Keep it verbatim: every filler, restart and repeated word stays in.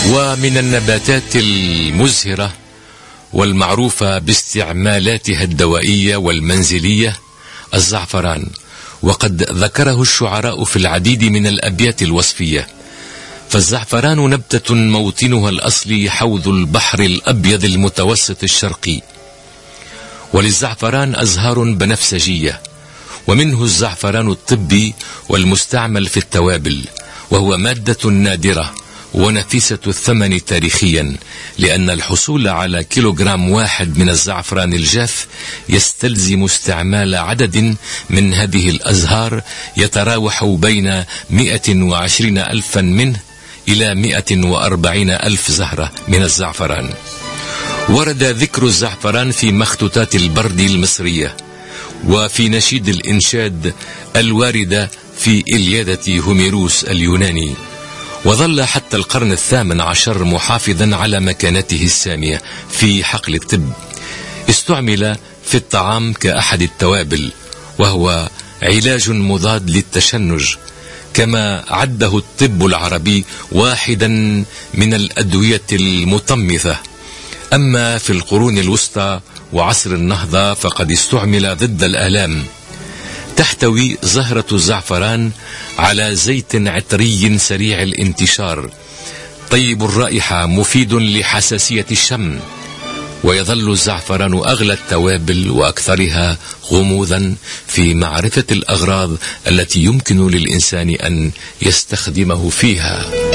ومن النباتات المزهرة والمعروفة باستعمالاتها الدوائية والمنزلية الزعفران، وقد ذكره الشعراء في العديد من الأبيات الوصفية. فالزعفران نبتة موطنها الأصلي حوض البحر الأبيض المتوسط الشرقي، وللزعفران أزهار بنفسجية، ومنه الزعفران الطبي والمستعمل في التوابل، وهو مادة نادرة ونفيسة الثمن تاريخيا، لأن الحصول على كيلوغرام واحد من الزعفران الجاف يستلزم استعمال عدد من هذه الأزهار يتراوح بين مئة وعشرين ألفا منه إلى مئة وأربعين ألف زهرة من الزعفران. ورد ذكر الزعفران في مخطوطات البرد المصرية وفي نشيد الإنشاد الواردة في إليادة هوميروس اليوناني، وظل حتى القرن الثامن عشر محافظا على مكانته السامية في حقل الطب. استعمل في الطعام كأحد التوابل، وهو علاج مضاد للتشنج، كما عده الطب العربي واحدا من الأدوية المطمثة. أما في القرون الوسطى وعصر النهضة فقد استعمل ضد الآلام. تحتوي زهرة الزعفران على زيت عطري سريع الانتشار طيب الرائحة مفيد لحساسية الشم، ويظل الزعفران أغلى التوابل وأكثرها غموضا في معرفة الأغراض التي يمكن للإنسان أن يستخدمه فيها.